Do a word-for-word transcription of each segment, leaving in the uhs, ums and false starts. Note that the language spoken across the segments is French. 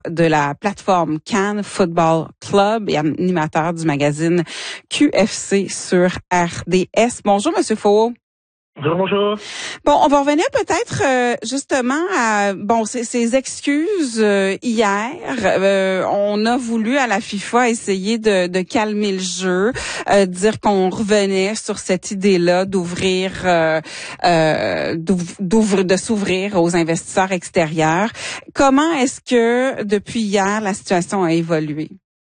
de la plateforme Cannes Football Club et animateur du magazine Q F C sur R D S. Bonjour, Monsieur Faux. Bonjour, bonjour. Bon, on va revenir peut-être euh, justement à bon ces, ces excuses euh, hier. Euh, on a voulu à la FIFA essayer de, de calmer le jeu, euh, dire qu'on revenait sur cette idée-là d'ouvrir, euh, euh, d'ouvrir, de s'ouvrir aux investisseurs extérieurs. Comment est-ce que depuis hier la situation a évolué?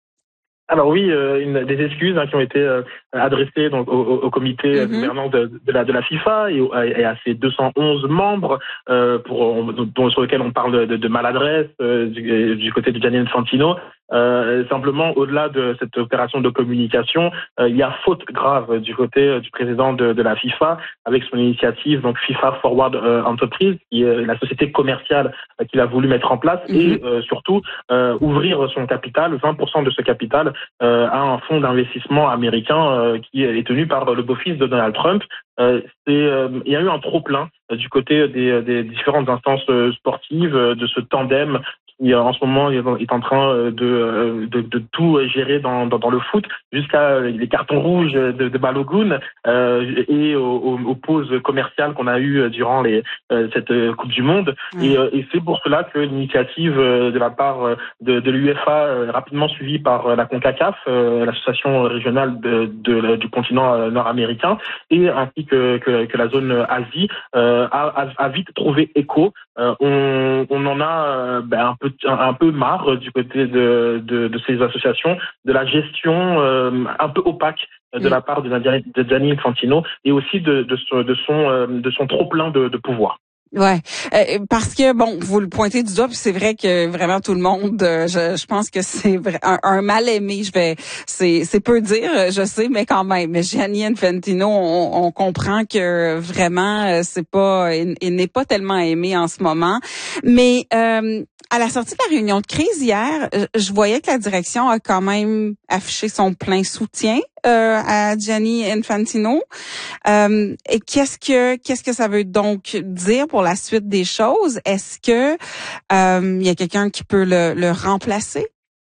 Alors oui, euh, une, des excuses hein, qui ont été euh, adressées donc au, au, au comité mm-hmm. de gouvernance de, de, la, de la FIFA et, au, et à ses deux cent onze membres, euh, pour, on, dont, sur lesquels on parle de, de maladresse euh, du, du côté de Gianni Infantino. Euh, simplement, au-delà de cette opération de communication, euh, il y a faute grave du côté euh, du président de, de la FIFA avec son initiative, donc FIFA Forward euh, Enterprise, qui est la société commerciale euh, qu'il a voulu mettre en place mm-hmm. et euh, surtout euh, ouvrir son capital, vingt pour cent de ce capital, euh, à un fonds d'investissement américain euh, qui est tenu par le beau-fils de Donald Trump. Euh, c'est, euh, il y a eu un trop-plein euh, du côté des, des différentes instances euh, sportives, euh, de ce tandem qui en ce moment est en train de, de, de tout gérer dans, dans, dans le foot, jusqu'à les cartons rouges de, de Balogun euh, et aux, aux pauses commerciales qu'on a eues durant les, euh, cette Coupe du Monde. Mmh. Et, et c'est pour cela que l'initiative de la part de, de l'UEFA, rapidement suivie par la CONCACAF, euh, l'association régionale de, de, du continent nord-américain, et ainsi que, que, que la zone Asie, euh, a, a vite trouvé écho. Euh, on, on en a ben, un peu un peu marre du côté de, de, de ces associations, de la gestion euh, un peu opaque de la part de Gianni Infantino et aussi de, de, son, de son, de son trop-plein de, de pouvoir. Ouais, euh, parce que bon, vous le pointez du doigt, puis c'est vrai que vraiment tout le monde, euh, je, je pense que c'est vrai, un, un mal aimé. Je vais, c'est, c'est peu dire, je sais, mais quand même. Mais Gianni Infantino, on, on comprend que vraiment euh, c'est pas, il, il n'est pas tellement aimé en ce moment. Mais euh, à la sortie de la réunion de crise hier, je voyais que la direction a quand même affiché son plein soutien euh, à Gianni Infantino. Euh, et qu'est-ce que qu'est-ce que ça veut donc dire pour la suite des choses? Est-ce que euh, il y a quelqu'un qui peut le, le remplacer?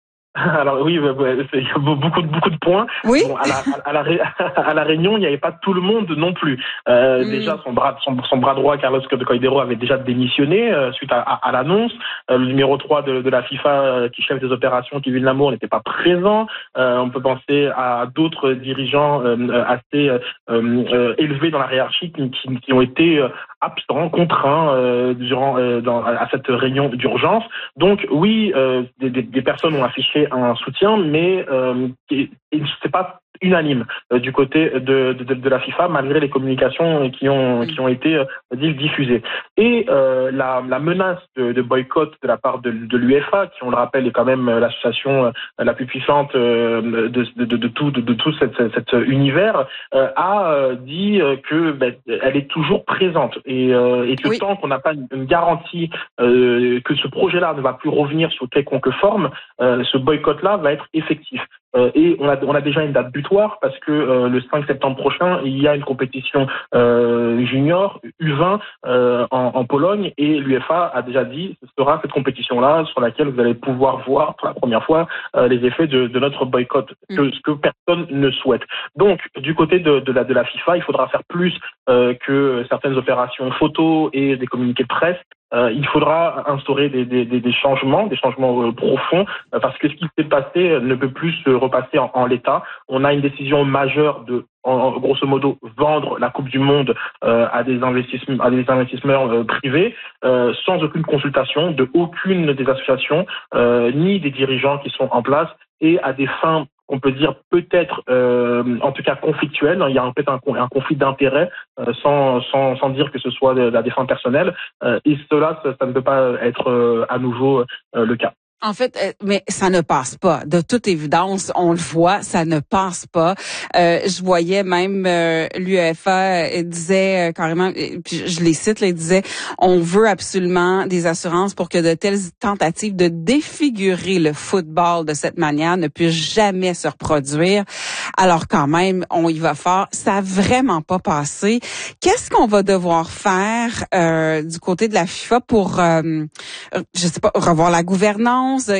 Alors oui, il y a beaucoup de beaucoup de points. Oui. Bon, à, la, à, la, à la réunion, il n'y avait pas tout le monde non plus. Euh, mm. Déjà, son bras son, son bras droit, Carlos Coidero, avait déjà démissionné euh, suite à, à, à l'annonce. Euh, le numéro trois de, de la FIFA, euh, qui chef des opérations, Kevin Lamour, n'était pas présent. Euh, on peut penser à d'autres dirigeants euh, assez euh, euh, élevés dans la hiérarchie qui, qui, qui ont été euh, absents, contraints euh, durant euh, dans, à cette réunion d'urgence. Donc oui, euh, des, des, des personnes ont affiché un soutien, mais euh, c'est pas unanime euh, du côté de, de, de la FIFA, malgré les communications qui ont qui ont été euh, diffusées. Et euh, la, la menace de, de boycott de la part de, de l'UEFA, qui on le rappelle est quand même l'association euh, la plus puissante euh, de, de, de, de tout de, de tout cet, cet univers, euh, a euh, dit euh, que ben, elle est toujours présente et, euh, et que oui. Tant qu'on n'a pas une, une garantie euh, que ce projet-là ne va plus revenir sous quelconque forme, euh, ce boycott-là va être effectif. Euh, et on a, on a déjà une date butoir parce que euh, le cinq septembre prochain, il y a une compétition euh, junior U vingt euh, en, en Pologne et l'UEFA a déjà dit ce sera cette compétition-là sur laquelle vous allez pouvoir voir pour la première fois euh, les effets de, de notre boycott, que, ce que personne ne souhaite. Donc, du côté de, de, la, de la FIFA, il faudra faire plus euh, que certaines opérations photos et des communiqués de presse. Euh, il faudra instaurer des, des, des changements, des changements euh, profonds, euh, parce que ce qui s'est passé ne peut plus se repasser en, en l'état. On a une décision majeure de, en, en, grosso modo, vendre la Coupe du Monde euh, à des investissements, à des investisseurs euh, privés, euh, sans aucune consultation de aucune des associations, euh, ni des dirigeants qui sont en place, et à des fins on peut dire peut-être, euh, en tout cas conflictuel. Il y a peut-être un, un conflit d'intérêts, euh, sans, sans, sans dire que ce soit de la défense personnelle. Euh, et cela, ça, ça ne peut pas être euh, à nouveau euh, le cas. En fait, mais ça ne passe pas. De toute évidence, on le voit, ça ne passe pas. Euh, je voyais même euh, l'UEFA disait euh, carrément, puis je les cite, là, il disait, on veut absolument des assurances pour que de telles tentatives de défigurer le football de cette manière ne puissent jamais se reproduire. Alors quand même, on y va fort. Ça a vraiment pas passé. Qu'est-ce qu'on va devoir faire euh, du côté de la FIFA pour, euh, je sais pas, revoir la gouvernance?